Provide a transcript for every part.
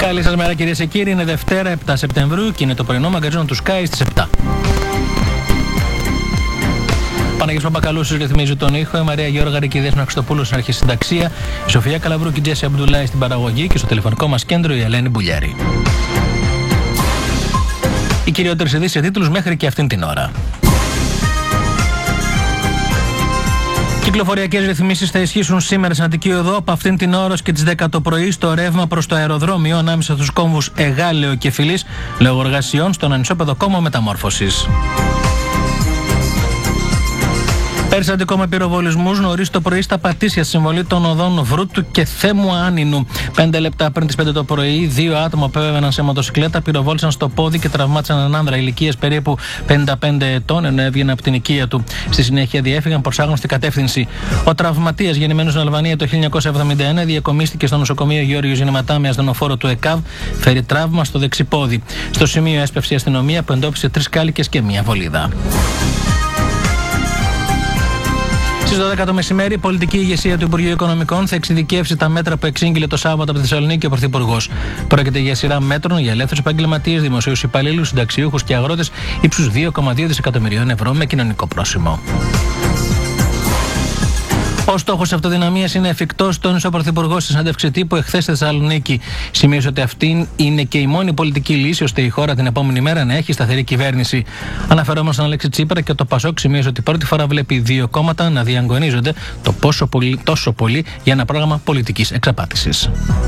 Καλή σας μέρα κυρίες και κύριοι, είναι Δευτέρα 7 Σεπτεμβρίου και είναι το πρωινό μαγκαζίνο του Sky στις 7. Παναγιώτης Παπακαλούσης ρυθμίζει τον ήχο, η Μαρία Γιώργαρη και η Δέσποινα Χριστοπούλου στην αρχισυνταξία, η Σοφία Καλαβρού και η Τζέσι Αμπτουλάη στην παραγωγή και στο τηλεφωνικό μας κέντρο η Ελένη Μπουλιάρη. Οι κυριότερες ειδήσεις σε τίτλους μέχρι και αυτήν την ώρα. Κυκλοφοριακές ρυθμίσεις θα ισχύσουν σήμερα στην Αττική Οδό από αυτήν την ώρα και τις 10 το πρωί στο ρεύμα προς το αεροδρόμιο ανάμεσα στους κόμβους Εγάλεο και Φιλής λόγω εργασιών στον ανισόπεδο κόμμα μεταμόρφωσης. Περιστατικό με πυροβολισμούς νωρίς το πρωί στα Πατήσια, στη συμβολή των οδών Βρούτου και Θέμου Άνινου. 5 λεπτά πριν τις 5 το πρωί, 2 άτομα που έβαιναν σε μοτοσυκλέτα πυροβόλησαν στο πόδι και τραυμάτισαν έναν άνδρα ηλικίας περίπου 55 ετών, ενώ έβγαινε από την οικία του. Στη συνέχεια διέφυγαν προς άγνωστη κατεύθυνση. Ο τραυματίας, γεννημένος στην Αλβανία το 1971, διακομίστηκε στο νοσοκομείο Γεώργιος Γεννηματά με ασθενοφόρο του ΕΚΑΒ, φέρει τραύμα στο δεξιπόδι. Στο σημείο έσπευσε η αστυνομία που εντόπισε 3 κάλικες και 1 βολίδα. Στις 12 το μεσημέρι, η πολιτική ηγεσία του Υπουργείου Οικονομικών θα εξειδικεύσει τα μέτρα που εξήγηλε το Σάββατο από τη Θεσσαλονίκη ο Πρωθυπουργός. Πρόκειται για σειρά μέτρων για ελεύθερους επαγγελματίες, δημοσίους υπαλλήλους, συνταξιούχους και αγρότες ύψους 2,2 δισεκατομμυρίων ευρώ με κοινωνικό πρόσημο. Ο στόχος αυτοδυναμίας είναι εφικτός, τόνισε ο Πρωθυπουργός στη συνέντευξη τύπου εχθές στη Θεσσαλονίκη. Σημείωσε ότι αυτή είναι και η μόνη πολιτική λύση ώστε η χώρα την επόμενη μέρα να έχει σταθερή κυβέρνηση. Αναφερόμενος στον Αλέξη Τσίπρα και το Πασόκ, σημείωσε ότι πρώτη φορά βλέπει 2 κόμματα να διαγωνίζονται τόσο πολύ για ένα πρόγραμμα πολιτικής εξαπάτησης.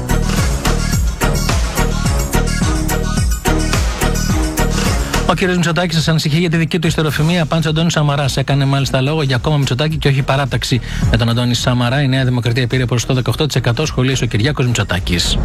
Ο κ. Μητσοτάκης σας ανησυχεί για τη δική του ιστεροφημία, απάντησε ο Αντώνης Σαμαράς. Έκανε μάλιστα λόγο για κόμμα Μητσοτάκη και όχι παράταξη. Με τον Αντώνη Σαμαρά η Νέα Δημοκρατία πήρε ποσοστό 18%, σχολίασε ο Κυριάκος Μητσοτάκης.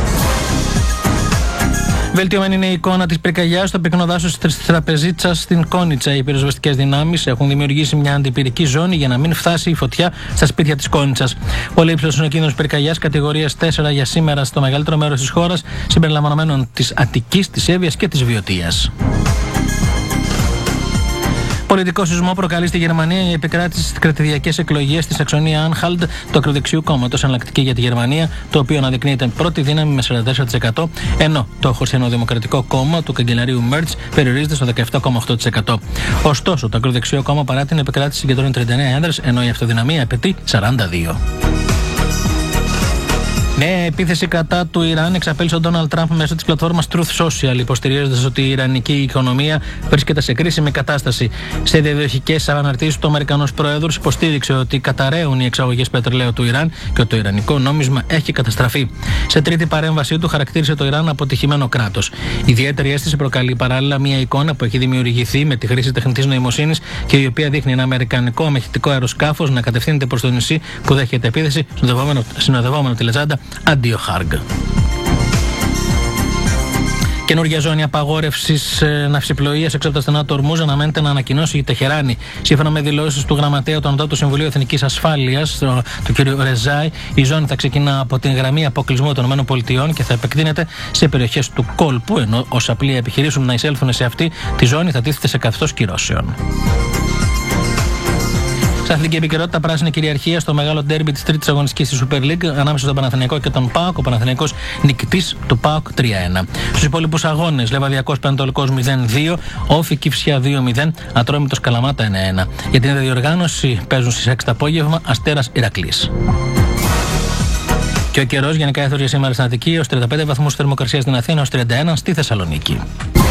Βελτιωμένη είναι η εικόνα της πυρκαγιάς στο πυκνό δάσος της Τραπεζίτσας στην Κόνιτσα. Οι πυροσβεστικές δυνάμεις έχουν δημιουργήσει μια αντιπυρική ζώνη για να μην φτάσει η φωτιά στα σπίτια της Κόνιτσας. Πολύ υψηλός είναι ο κίνδυνος πυρκαγιάς κατηγορίας 4 για σήμερα στο μεγαλύτερο μέρος της χώρας, συμπεριλαμβανομένων της Αττικής, της Εύβοιας και της Βιωτίας. Πολιτικό σεισμό προκαλεί στη Γερμανία η επικράτηση στις κρατηδιακές εκλογές στη Σαξονία Άνχαλντ του ακροδεξιού κόμματος Εναλλακτική για τη Γερμανία, το οποίο αναδεικνύεται πρώτη δύναμη με 44%, ενώ το χριστιανοδημοκρατικό κόμμα του καγκελαρίου Μέρτς περιορίζεται στο 17,8%. Ωστόσο, το ακροδεξιό κόμμα παρά την επικράτηση συγκεντρώνει 39 έδρες, ενώ η αυτοδυναμία απαιτεί 42. Νέα επίθεση κατά του Ιράν εξαπέλυσε ο Ντόναλντ Τραμπ μέσω της πλατφόρμας Truth Social, υποστηρίζοντας ότι η ιρανική οικονομία βρίσκεται σε κρίσιμη κατάσταση. Σε διαδοχικές αναρτήσεις, ο Αμερικανός Πρόεδρος υποστήριξε ότι καταραίουν οι εξαγωγές πετρελαίου του Ιράν και ότι το ιρανικό νόμισμα έχει καταστραφεί. Σε τρίτη παρέμβασή του, χαρακτήρισε το Ιράν αποτυχημένο κράτος. Ιδιαίτερη αίσθηση προκαλεί παράλληλα μια εικόνα που έχει δημιουργηθεί με τη χρήση τεχνητής νοημοσύνης και η οποία δείχνει ένα αμερικανικό αμαχητικό αεροσκάφος να κατευθύνεται προς το νησί που δέχεται επίθεση, συνοδευόμενο τη λεζάντα Αντιοχάργ. Καινούργια ζώνη απαγόρευσης ναυσιπλοείας έξω από τα στενά του Ορμούζ αναμένεται να ανακοινώσει η Τεχεράνη. Σύμφωνα με δηλώσεις του Γραμματέα του Ανωτάτου Συμβουλίου Εθνικής Ασφάλειας, του κ. Ρεζάη, η ζώνη θα ξεκινά από την γραμμή αποκλεισμού των ΗΠΑ και θα επεκτείνεται σε περιοχές του κόλπου, ενώ όσα πλοία επιχειρήσουν να εισέλθουν σε αυτή τη ζώνη θα τίθεται σε καθεστώς κυρώσεων. Σε αθλητική επικαιρότητα, πράσινη κυριαρχία στο μεγάλο ντέρμπι της τρίτης αγωνιστικής της Super League ανάμεσα στον Παναθηναϊκό και τον ΠΑΟΚ. Ο Παναθηναϊκός νικητής του ΠΑΟΚ 3-1. Στους υπόλοιπους αγώνες, Λεβαδιακός Πανετολικός 0-2, Όφη Κυφσιά 2-0, Ατρόμητος Καλαμάτα 1-1. Για την διοργάνωση παίζουν στις 6 το απόγευμα Αστέρας Ηρακλής. Και ο καιρός γενικά έθωσε για σήμερα στην Αττική έως 35 βαθμούς θερμοκρασία στην Αθήνα, έως 31 στη Θεσσαλονίκη.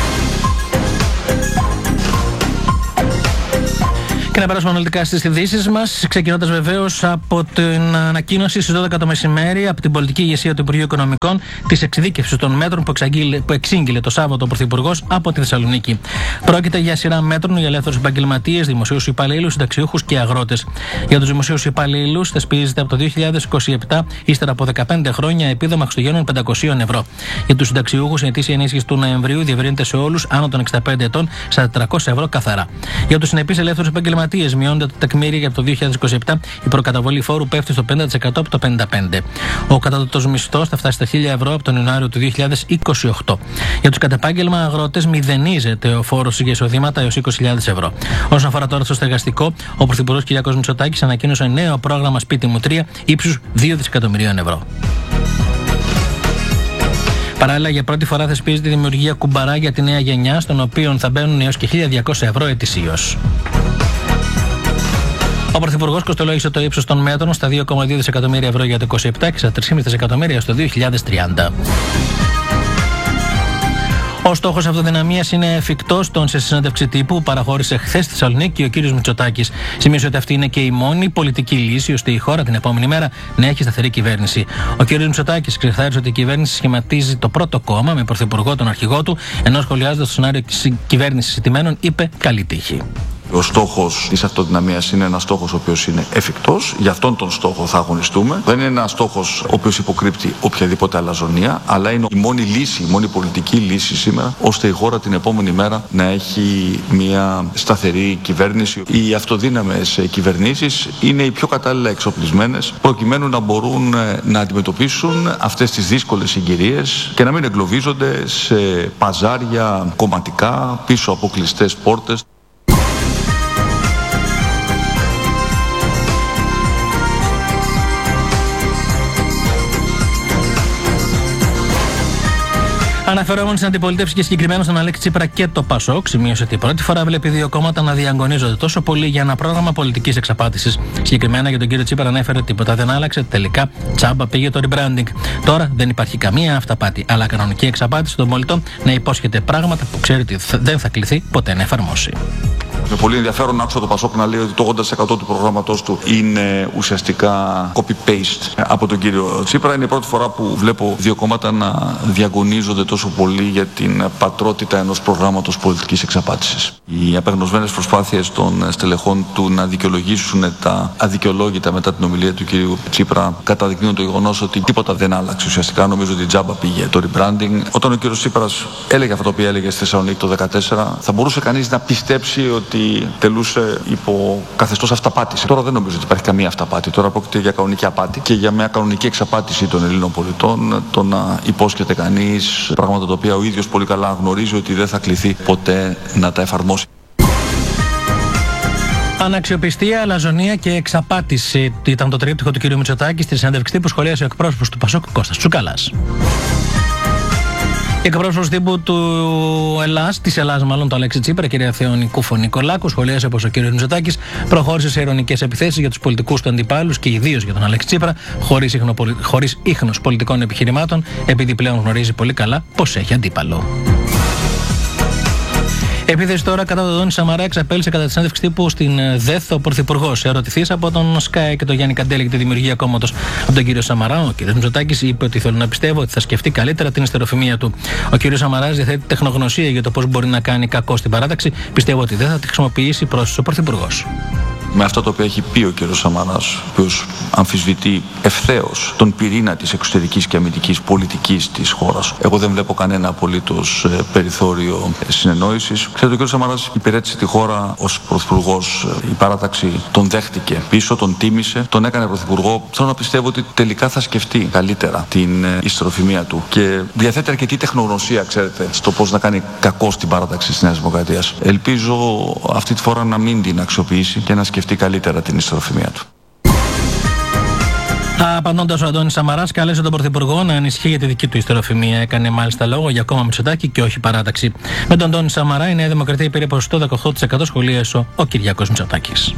Και να περάσουμε αναλυτικά στις ειδήσεις μας, ξεκινώντας βεβαίως από την ανακοίνωση στις 12 το μεσημέρι από την πολιτική ηγεσία του Υπουργείου Οικονομικών της εξειδίκευσης των μέτρων που εξήγηλε το Σάββατο ο Πρωθυπουργός από τη Θεσσαλονίκη. Πρόκειται για σειρά μέτρων για ελεύθερους επαγγελματίες, δημοσίους υπαλλήλους, συνταξιούχους και αγρότες. Για τους δημοσίους υπαλλήλους θεσπίζεται από το 2027, ύστερα από 15 χρόνια, επίδομα Χριστουγέννων 500 ευρώ. Για τους συνταξιούχους, η ετήσια ενίσχυση του Νοεμβρίου διευρύνεται σε όλους άνω των 65 ετών στα 400 ευρώ καθαρά. Για τους συνεπείς ελεύθερους επαγγελματίες, μειώνονται τα τεκμήρια για το 2027, η προκαταβολή φόρου πέφτει στο 50% από το 55%. Ο κατώτατος μισθός θα φτάσει στα 1.000 ευρώ από τον Ιανουάριο του 2028. Για τους κατεπάγγελμα αγρότες μηδενίζεται ο φόρος για εισοδήματα έως 20.000 ευρώ. Όσον αφορά τώρα στο στεγαστικό, ο Πρωθυπουργός Κυριάκος Μητσοτάκης ανακοίνωσε νέο πρόγραμμα Σπίτι μου 3 ύψους 2 δισεκατομμυρίων ευρώ. Παράλληλα, για πρώτη φορά θεσπίζεται η δημιουργία κουμπαρά για τη νέα γενιά, στον οποίο θα μπαίνουν έως και 1.200 ευρώ ετησίως. Ο Πρωθυπουργός κοστολόγησε το ύψος των μέτρων στα 2,2 δισεκατομμύρια ευρώ για το 2027 και στα 3,5 δισεκατομμύρια στο 2030. Ο στόχος αυτοδυναμίας είναι εφικτός, τόνισε σε συνέντευξη τύπου που παραχώρησε χθες στη Θεσσαλονίκη ο κ. Μητσοτάκης. Σημείωσε ότι αυτή είναι και η μόνη πολιτική λύση ώστε η χώρα την επόμενη μέρα να έχει σταθερή κυβέρνηση. Ο κ. Μητσοτάκης ξεκαθάρισε ότι η κυβέρνηση σχηματίζει το πρώτο κόμμα με πρωθυπουργό τον αρχηγό του, ενώ σχολιάζοντας το σενάριο κυβέρνησης ηττημένων είπε καλή τύχη. Ο στόχος της αυτοδυναμίας είναι ένας στόχος ο οποίος είναι εφικτός. Για αυτόν τον στόχο θα αγωνιστούμε. Δεν είναι ένας στόχος ο οποίος υποκρύπτει οποιαδήποτε αλαζονία, αλλά είναι η μόνη λύση, η μόνη πολιτική λύση σήμερα, ώστε η χώρα την επόμενη μέρα να έχει μια σταθερή κυβέρνηση. Οι αυτοδύναμες κυβερνήσεις είναι οι πιο κατάλληλα εξοπλισμένες προκειμένου να μπορούν να αντιμετωπίσουν αυτές τις δύσκολες συγκυρίες και να μην εγκλωβίζονται σε παζάρια κομματικά πίσω από κλειστές πόρτες. Αναφερόμενοι στην αντιπολίτευση και συγκεκριμένα στον Αλέξη Τσίπρα και το ΠΑΣΟΚ, σημείωσε ότι πρώτη φορά βλέπει δύο κόμματα να διαγωνίζονται τόσο πολύ για ένα πρόγραμμα πολιτικής εξαπάτησης. Συγκεκριμένα για τον κύριο Τσίπρα ανέφερε ότι τίποτα δεν άλλαξε. Τελικά τσάμπα πήγε το rebranding. Τώρα δεν υπάρχει καμία αυταπάτη, αλλά κανονική εξαπάτηση των πολιτών να υπόσχεται πράγματα που ξέρει ότι δεν θα κληθεί ποτέ να εφαρμόσει. Με πολύ ενδιαφέρον άκουσα το Πασόκ να λέει ότι το 80% του προγράμματός του είναι ουσιαστικά copy-paste από τον κύριο Τσίπρα. Είναι η πρώτη φορά που βλέπω δύο κόμματα να διαγωνίζονται τόσο πολύ για την πατρότητα ενός προγράμματος πολιτικής εξαπάτησης. Οι απεγνωσμένες προσπάθειες των στελεχών του να δικαιολογήσουν τα αδικαιολόγητα μετά την ομιλία του κύριου Τσίπρα καταδεικνύουν το γεγονός ότι τίποτα δεν άλλαξε. Ουσιαστικά νομίζω ότι τζάμπα πήγε το rebranding. Όταν ο κύριος Τσίπρας έλεγε αυτά τα οποία έλεγε στη Θεσσαλονίκη το 2014, θα μπορούσε κανείς να πιστέψει ότι τελούσε υπό καθεστώς αυταπάτηση. Τώρα δεν νομίζω ότι υπάρχει καμία αυταπάτη. Τώρα πρόκειται για κανονική απάτη και για μια κανονική εξαπάτηση των Ελλήνων πολιτών. Το να υπόσχεται κανείς πράγματα τα οποία ο ίδιος πολύ καλά γνωρίζει ότι δεν θα κληθεί ποτέ να τα εφαρμόσει. Αναξιοπιστία, αλαζονία και εξαπάτηση ήταν το τρίπτυχο του κ. Μητσοτάκη στη συνέντευξη που σχολίασε ο εκπρόσωπος του ΠΑΣΟΚ Κώστας Τσουκαλάς. Η εκπρόσωπος τύπου της Ελλάς, το Αλέξη Τσίπρα, κυρία Θεονικού Νικολάκου, σχολίασε πως ο κ. Μητσοτάκης προχώρησε σε ειρωνικές επιθέσεις για τους πολιτικούς του αντιπάλους και ιδίως για τον Αλέξη Τσίπρα, χωρίς ίχνος πολιτικών επιχειρημάτων, επειδή πλέον γνωρίζει πολύ καλά πως έχει αντίπαλο. Επίθεση τώρα κατά τον Αντώνη Σαμαρά εξαπέλυσε κατά τη συνέντευξη τύπου στην ΔΕΘ ο Πρωθυπουργός. Ερωτηθής από τον ΣΚΑΕ και τον Γιάννη Καντέλη για τη δημιουργία κόμματος από τον κύριο Σαμαρά, ο κ. Μητσοτάκης είπε ότι θέλω να πιστεύω ότι θα σκεφτεί καλύτερα την ιστεροφημία του. Ο κ. Σαμαράς διαθέτει τεχνογνωσία για το πώς μπορεί να κάνει κακό στην παράταξη. Πιστεύω ότι δεν θα τη χρησιμοποιήσει προς ο Πρωθυπουργός. Με αυτά τα οποία έχει πει ο κ. Σαμαράς, ο οποίος αμφισβητεί ευθέως τον πυρήνα της εξωτερικής και αμυντικής πολιτικής της χώρας, εγώ δεν βλέπω κανένα απολύτως περιθώριο συνεννόησης. Ξέρετε, ο κ. Σαμαράς υπηρέτησε τη χώρα ως πρωθυπουργός. Η παράταξη τον δέχτηκε πίσω, τον τίμησε, τον έκανε πρωθυπουργό. Θέλω να πιστεύω ότι τελικά θα σκεφτεί καλύτερα την ιστεροφημία του και διαθέτει αρκετή τεχνογνωσία, ξέρετε, στο πώς να κάνει κακό στην παράταξη της Νέας Δημοκρατίας. Ελπίζω αυτή τη φορά να μην την αξιοποιήσει και να σκεφτεί καλύτερα την ιστεροφημία του. Απαντώντας, ο Αντώνης Σαμαράς κάλεσε τον Πρωθυπουργό να ανησυχεί για τη δική του ιστεροφημία. Έκανε μάλιστα λόγο για κόμμα Μητσοτάκη και όχι παράταξη. Με τον Αντώνη Σαμαρά η Νέα Δημοκρατία πήρε ποσοστό 18%, σχολίασε ο Κυριάκος Μητσοτάκης.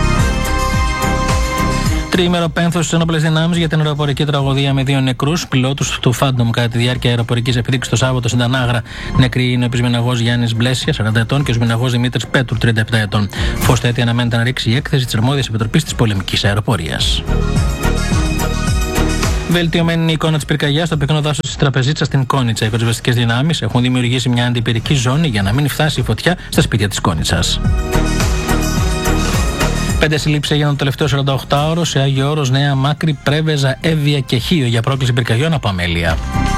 Τριήμερο πένθος στις ενόπλες δυνάμεις για την αεροπορική τραγωδία με 2 νεκρούς πιλότους του Phantom κατά τη διάρκεια αεροπορικής επιδείξης το Σάββατο στην Τανάγρα. Νεκροί είναι ο επισμηναγός Γιάννης Μπλέσια, 40 ετών, και ο επισμηναγός Δημήτρης Πέτρου, 37 ετών. Φως τέτοια αναμένεται να ρίξει η έκθεση της Αρμόδιας Επιτροπής της Πολεμικής Αεροπορίας. Βελτιωμένη η εικόνα της πυρκαγιάς στο πυκνό δάσος της Τραπεζίτσας στην Κόνιτσα. Οι πυροσβεστικές δυνάμεις έχουν δημιουργήσει μια αντιπυρική ζώνη για να μην φτάσει η φωτιά στα σπίτια της Κόνιτσας. 5 συλλήψεις έγιναν το τελευταίο 48ωρο σε Άγιο Όρος, Νέα Μάκρη, Πρέβεζα, Εύβοια και Χίο για πρόκληση πυρκαγιών από αμέλεια.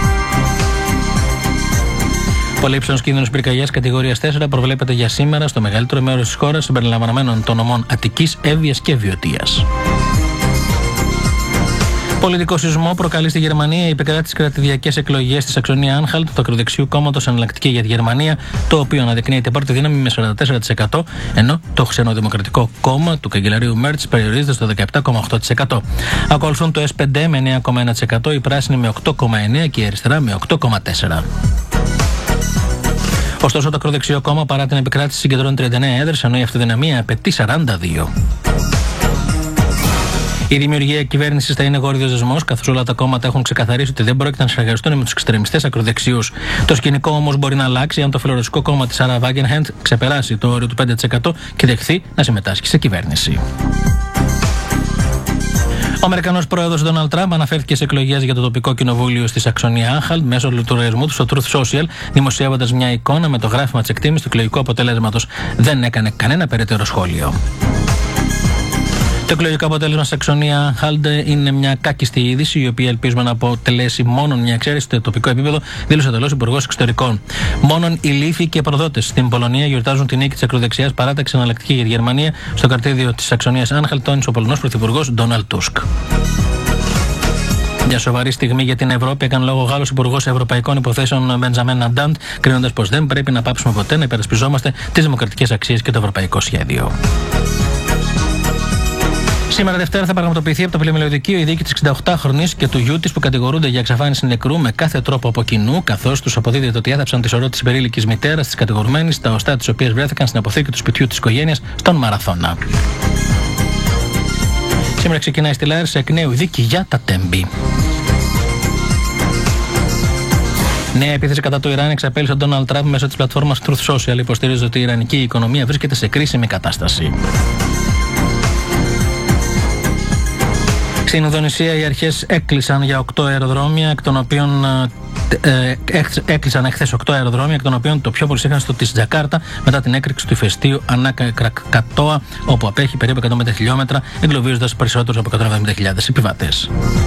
Πολύ ύψωνος κίνδυνος πυρκαγιάς κατηγορίας 4 προβλέπεται για σήμερα στο μεγαλύτερο μέρος της χώρας, συμπεριλαμβανομένων των νομών Αττικής, Εύβοιας και Βιωτίας. Πολιτικό σεισμό προκαλεί στη Γερμανία η επικράτηση κρατηδιακές εκλογές στη Σαξονία-Άνχαλτ του ακροδεξιού κόμματος Εναλλακτική για τη Γερμανία, το οποίο αναδεικνύεται πρώτη δύναμη με 44%, ενώ το Χριστιανοδημοκρατικό κόμμα του καγκελαρίου Μέρτς περιορίζεται στο 17,8%. Ακολουθούν το S5 με 9,1%, η Πράσινη με 8,9% και η Αριστερά με 8,4%. Ωστόσο, το ακροδεξιό κόμμα παρά την επικράτηση συγκεντρώνει 39 έδρες, ενώ η αυτοδυναμία απαιτεί 42. Η δημιουργία κυβέρνησης θα είναι γόρδιος δεσμός, καθώς όλα τα κόμματα έχουν ξεκαθαρίσει ότι δεν πρόκειται να συνεργαστούν με τους εξτρεμιστές ακροδεξιούς. Το σκηνικό όμως μπορεί να αλλάξει αν το φιλορωσικό κόμμα της Σάρα Βάγκενχεντ ξεπεράσει το όριο του 5% και δεχθεί να συμμετάσχει σε κυβέρνηση. Ο Αμερικανός πρόεδρος Ντόναλντ Τραμπ αναφέρθηκε σε εκλογές για το τοπικό κοινοβούλιο στη Σαξονία-Άνχαλτ μέσω του λογαριασμού του στο Truth Social, δημοσιεύοντας μια εικόνα με το γράφημα της εκτίμησης του εκλογικού αποτελέσματος. Δεν έκανε κανένα περαιτέρω σχόλιο. Το εκλογικό αποτέλεσμα στη Σαξονία-Άνχαλτ είναι μια κάκιστη είδηση, η οποία ελπίζουμε να αποτελέσει μόνο μια εξαίρεση στο τοπικό επίπεδο, δήλωσε εντελώς ο Υπουργός Εξωτερικών. Μόνον οι λύθοι και προδότες στην Πολωνία γιορτάζουν την νίκη της ακροδεξιάς παράταξης Εναλλακτική για τη Γερμανία στο καρτίδιο της Σαξονίας-Άνχαλτ, τόνισε ο Πολωνός Πρωθυπουργός Ντόναλντ Τούσκ. Μια σοβαρή στιγμή για την Ευρώπη έκανε λόγο ο Γάλλος Υπουργός Ευρωπαϊκών Υποθέσεων Μπεντζαμέν Ναντάντ, κρίνοντας πως δεν πρέπει να πάψουμε ποτέ να υπερασπιζόμαστε τις δημοκρατικές αξίες και το ευρωπαϊκό σχέδιο. Σήμερα Δευτέρα θα πραγματοποιηθεί από το Πλημελαιοδικείο η δίκη της 68χρονης και του γιού της που κατηγορούνται για εξαφάνιση νεκρού με κάθε τρόπο από κοινού, καθώς τους αποδίδεται ότι έθαψαν τη σωρό της υπερήλικης μητέρας της κατηγορουμένης, τα οστά της οποίας βρέθηκαν στην αποθήκη του σπιτιού της οικογένειας στον Μαραθώνα. Σήμερα ξεκινάει στη Λάρισα εκ νέου η δίκη για τα Τέμπη. Νέα επίθεση κατά το Ιράν εξαπέλυσε ο Ντόναλντ Τραμπ μέσω της πλατφόρμας Truth Social. Υποστηρίζει ότι η ιρανική οικονομία βρίσκεται σε κρίσιμη κατάσταση. Στην Ινδονησία οι αρχές έκλεισαν για 8 αεροδρόμια, εκ των οποίων έκλεισαν εχθές 8 αεροδρόμια, εκ των οποίων το πιο πολυσύχναστο στο της Τζακάρτα, μετά την έκρηξη του ηφαιστείου Ανάκα Κρακατόα, όπου απέχει περίπου 150 χιλιόμετρα, εγκλωβίζοντας περισσότερους από 170.000 επιβάτες.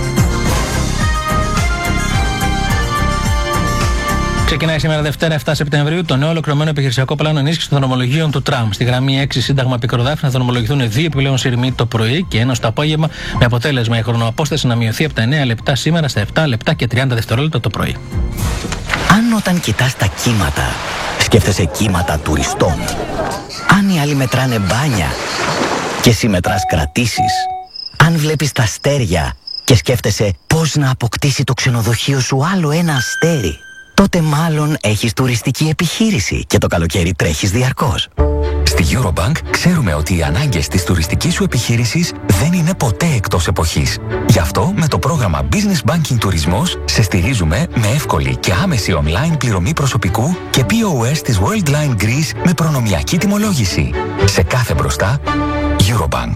Ξεκινάει σήμερα Δευτέρα 7 Σεπτεμβρίου το νέο ολοκληρωμένο επιχειρησιακό πλάνο ενίσχυσης των δρομολογίων του τραμ. Στη γραμμή 6 Σύνταγμα Πικροδάφνη θα δρομολογηθούν 2 επιπλέον σειρμοί το πρωί και 1 το απόγευμα, με αποτέλεσμα η χρονοαπόσταση να μειωθεί από τα 9 λεπτά σήμερα στα 7 λεπτά και 30 δευτερόλεπτα το πρωί. Αν όταν κοιτάς τα κύματα, σκέφτεσαι κύματα τουριστών. Αν οι άλλοι μετράνε μπάνια και εσύ μετράς κρατήσεις. Αν βλέπεις τα αστέρια και σκέφτεσαι πώς να αποκτήσει το ξενοδοχείο σου άλλο ένα αστέρι, τότε μάλλον έχεις τουριστική επιχείρηση και το καλοκαίρι τρέχεις διαρκώς. Στη Eurobank ξέρουμε ότι οι ανάγκες της τουριστικής σου επιχείρησης δεν είναι ποτέ εκτός εποχής. Γι' αυτό με το πρόγραμμα Business Banking Τουρισμός σε στηρίζουμε με εύκολη και άμεση online πληρωμή προσωπικού και POS της Worldline Greece με προνομιακή τιμολόγηση. Σε κάθε μπροστά, Eurobank.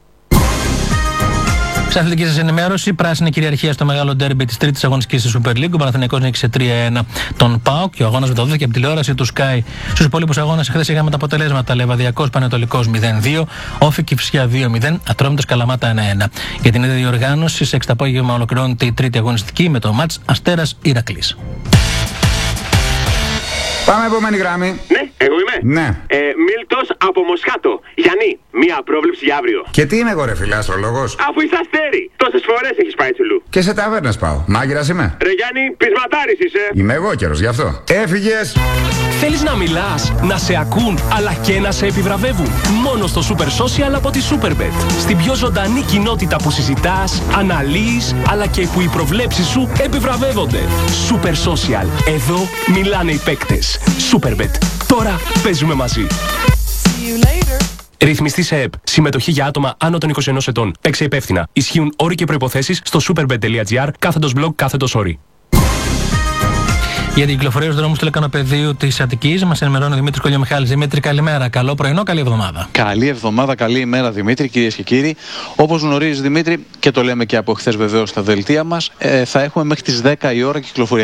Σε αθλητική σας ενημέρωση, πράσινη κυριαρχία στο μεγάλο ντέρμπι της τρίτης αγωνιστικής της Super League. Ο Παναθηναϊκός νίκησε 3-1 τον ΠΑΟΚ και ο αγώνας μεταδόθηκε από τηλεόραση του Sky. Στους υπόλοιπους αγώνες χθες είχαμε τα αποτελέσματα: Λεβαδιακός Πανετολικός 0-2, Όφη Κηφισιά 2-0, Ατρόμητος Καλαμάτα 1-1. Για την ίδια διοργάνωση, σε 6 το απόγευμα ολοκληρώνεται η τρίτη αγωνιστική με το μάτς Αστέρας Ηρακλής. Πάμε επόμενη γραμμή. Ναι, εγώ είμαι. Ναι. Μίλτος από Μοσχάτο. Γιάννη, μία πρόβλεψη για αύριο. Και τι είμαι εγώ ρε φίλε, αστρολόγος? Αφού είσαι αστέρι, τόσες φορές έχεις πάει τσουλού. Και σε ταβέρνες πάω. Μάγειρας είμαι. Ρε Γιάννη, πεισματάρης είσαι. Είμαι εγώ καιρος γι' αυτό. Έφυγες. Θέλεις να μιλάς, να σε ακούν, αλλά και να σε επιβραβεύουν? Μόνο στο Super Social από τη Superbet. Στην πιο ζωντανή κοινότητα που συζητάς, αναλύεις, αλλά και που οι προβλέψεις σου επιβραβεύονται. Super Social. Εδώ μιλάνε οι παίκτες. Superbet. Τώρα παίζουμε μαζί. Ρυθμιστή σε ΕΠ. Συμμετοχή για άτομα άνω των 21 ετών. Παίξε υπεύθυνα. Ισχύουν όροι και προϋποθέσεις στο superbet.gr/blog/όροι. Για την κυκλοφορία στους δρόμους του Λεκανοπεδίου της Αττικής μας ενημερώνει ο Δημήτρης Κολιομιχάλης. Δημήτρη, καλημέρα. Καλό πρωινό, καλή εβδομάδα. Καλή εβδομάδα, καλή ημέρα Δημήτρη, κυρίες και κύριοι. Όπως γνωρίζεις Δημήτρη, και το λέμε και από χθες βεβαίως στα δελτία μας, θα έχουμε μέχρι τις 10 η ώρα κυκλοφορία.